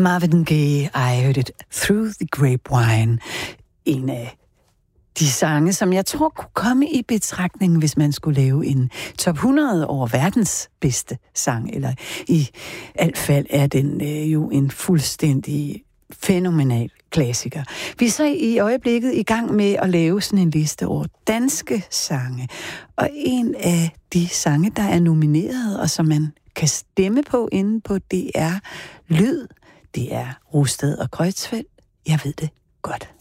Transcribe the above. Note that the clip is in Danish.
Marvin Gaye, I Heard It Through the Grapevine. En af de sange, som jeg tror kunne komme i betragtning, hvis man skulle lave en top 100 over verdens bedste sang. Eller i alt fald er den jo en fuldstændig fænomenal klassiker. Vi er så i øjeblikket i gang med at lave sådan en liste over danske sange. Og en af de sange, der er nomineret, og som man kan stemme på inde på DR Lyd, det er Rosted og Kreutzfeldt. Jeg ved det godt.